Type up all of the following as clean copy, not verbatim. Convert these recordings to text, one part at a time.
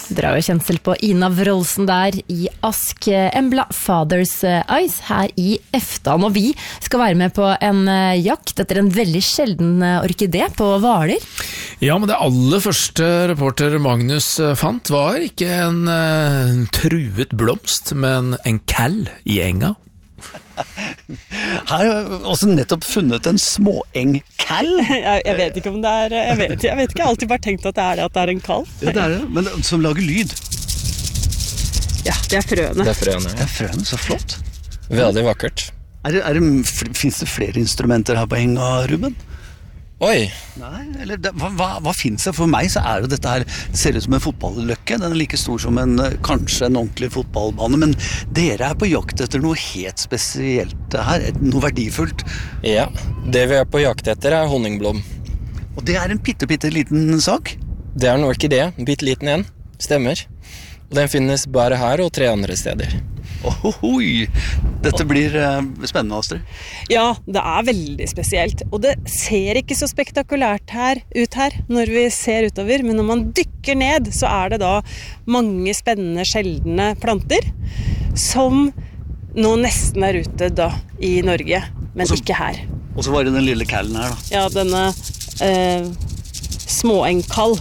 Drar jo kjensel på Ina Wroldsen der I Ask Embla Father's Eyes her I Eftan, og vi skal være med på en jakt etter en veldig sjelden orkidé på Hvaler. Ja, men det aller første reporter Magnus fant var ikke en truet blomst, men en kall I enga. Her har jeg også nettopp funnet en småengkall. Jeg vet ikke om det jeg vet ikke, jeg har alltid bare tenkt at det en kall. Ja, det det, men som lager lyd. Ja, det frøene. Det frøene, så flott. Veldig vakkert. Finnes det flere instrumenter her på enga, Ruben? Oi! Nei, eller hva finnes det? For meg så jo dette her, ser ut som en fotballøkke. Den like stor som kanskje en ordentlig fotballbane, men dere på jakt etter noe helt spesielt her, noe verdifullt. Ja, det vi på jakt etter honningblom. Og det en bitte liten sak? Det en orkidé, bitte liten en, stemmer. Og den finnes bare her og 3 andre steder. Ohohoi! Dette blir spennende, Astrid. Ja, det veldig spesielt. Og det ser ikke så spektakulært ut her når vi ser utover, men når man dykker ned, så det da mange spennende, sjeldne planter som nå nesten ute da I Norge, men også, ikke her. Og så var det den lille kallen her da. Ja, denne småengkall.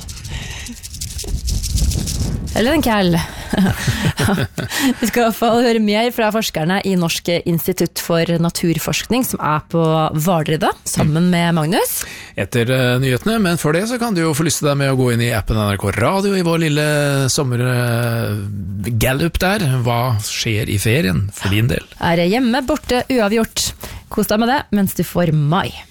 Eller en kall. Vi skal I hvert fall høre mer fra forskerne I Norsk institutt for naturforskning, som på Hvaler I dag, sammen med Magnus. Etter nyhetene, men for det så kan du jo få lyst til deg med å gå inn I appen NRK Radio I vår lille sommergallup der. Hva skjer I ferien for din del? Hjemme, borte, uavgjort. Kos deg med det mens du får mai.